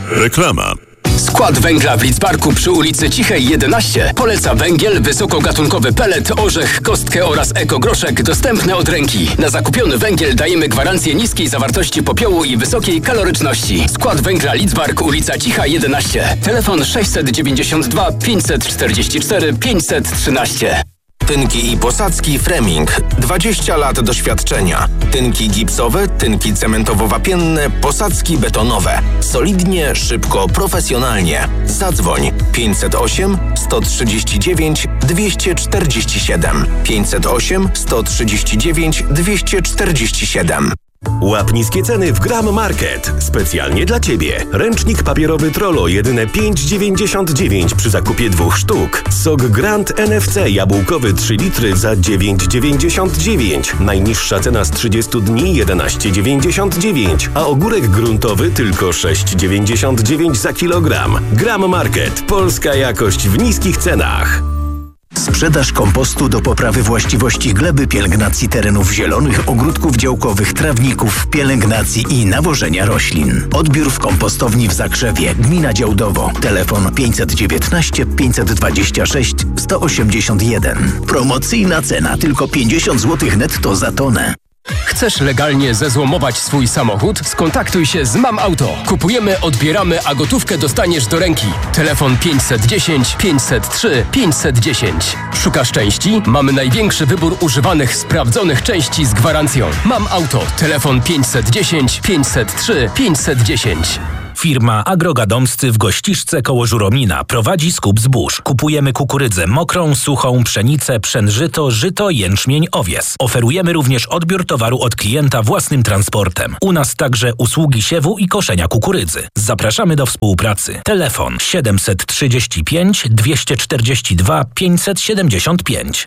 Reklama. Skład węgla w Lidzbarku przy ulicy Cichej 11 poleca węgiel, wysokogatunkowy pelet, orzech, kostkę oraz ekogroszek dostępne od ręki. Na zakupiony węgiel dajemy gwarancję niskiej zawartości popiołu i wysokiej kaloryczności. Skład węgla Lidzbark, ulica Cicha 11. Telefon 692 544 513. Tynki i posadzki Freming. 20 lat doświadczenia. Tynki gipsowe, tynki cementowo-wapienne, posadzki betonowe. Solidnie, szybko, profesjonalnie. Zadzwoń 508 139 247. 508 139 247. Łap niskie ceny w Gram Market. Specjalnie dla Ciebie. Ręcznik papierowy Trollo jedyne 5,99 przy zakupie 2 sztuk. Sok Grand NFC jabłkowy 3 litry za 9,99. Najniższa cena z 30 dni 11,99. A ogórek gruntowy tylko 6,99 za kilogram. Gram Market. Polska jakość w niskich cenach. Sprzedaż kompostu do poprawy właściwości gleby, pielęgnacji terenów zielonych, ogródków działkowych, trawników, pielęgnacji i nawożenia roślin. Odbiór w kompostowni w Zakrzewie, gmina Działdowo. Telefon 519 526 181. Promocyjna cena tylko 50 zł netto za tonę. Chcesz legalnie zezłomować swój samochód? Skontaktuj się z Mam Auto. Kupujemy, odbieramy, a gotówkę dostaniesz do ręki. Telefon 510 503 510. Szukasz części? Mamy największy wybór używanych, sprawdzonych części z gwarancją. Mam Auto. Telefon 510 503 510. Firma Agrogadomscy w Gościszce koło Żuromina prowadzi skup zbóż. Kupujemy kukurydzę mokrą, suchą, pszenicę, pszenżyto, żyto, jęczmień, owies. Oferujemy również odbiór towaru od klienta własnym transportem. U nas także usługi siewu i koszenia kukurydzy. Zapraszamy do współpracy. Telefon 735 242 575.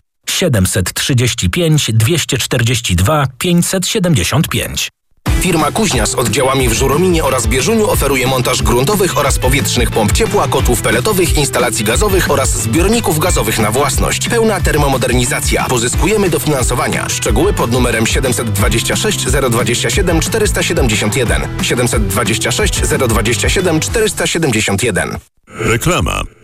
735 242 575. Firma Kuźnia z oddziałami w Żurominie oraz Bieżuniu oferuje montaż gruntowych oraz powietrznych pomp ciepła, kotłów peletowych, instalacji gazowych oraz zbiorników gazowych na własność. Pełna termomodernizacja. Pozyskujemy dofinansowania. Szczegóły pod numerem 726 027 471. 726 027 471. Reklama.